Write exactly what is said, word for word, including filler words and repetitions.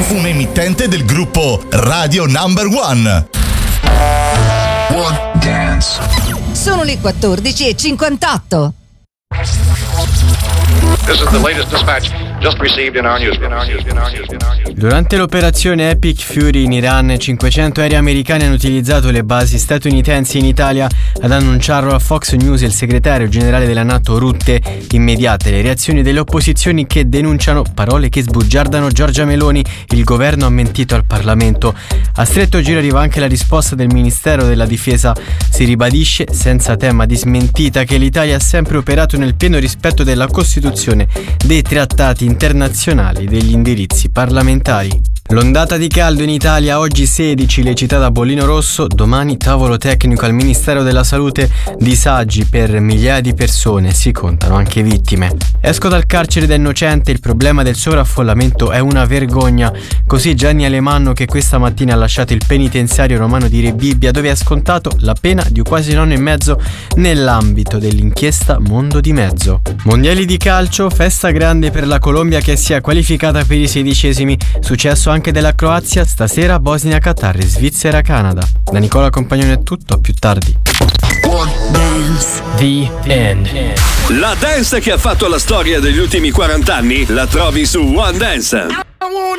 un emittente del gruppo Radio Number One. One Dance. Sono le quattordici e cinquantotto. This is the latest dispatch just received in our newsroom. Durante l'operazione Epic Fury in Iran, cinquecento aerei americani hanno utilizzato le basi statunitensi in Italia. Ad annunciarlo a Fox News il segretario generale della NATO Rutte. Immediate le reazioni delle opposizioni che denunciano parole che sbugiardano Giorgia Meloni. Il governo ha mentito al Parlamento. A stretto giro arriva anche la risposta del Ministero della Difesa. Si ribadisce, senza tema di smentita, che l'Italia ha sempre operato nel pieno rispetto della Costituzione, dei trattati internazionali, degli indirizzi parlamentari. L'ondata di caldo in Italia, oggi sedici le città da bollino rosso, domani tavolo tecnico al Ministero della Salute, disagi per migliaia di persone, si contano anche vittime. Esco dal carcere da innocente, il problema del sovraffollamento è una vergogna, così Gianni Alemanno, che questa mattina ha lasciato il penitenziario romano di Rebibbia, dove ha scontato la pena di quasi un anno e mezzo nell'ambito dell'inchiesta Mondo di Mezzo. Mondiali di calcio, festa grande per la Colombia che si è qualificata per i sedicesimi, successo anche della Croazia, stasera Bosnia-Qatar e Svizzera-Canada. Da Nicola Compagnone è tutto, a più tardi. One Dance. The End. La dance che ha fatto la storia degli ultimi quaranta anni la trovi su One Dance.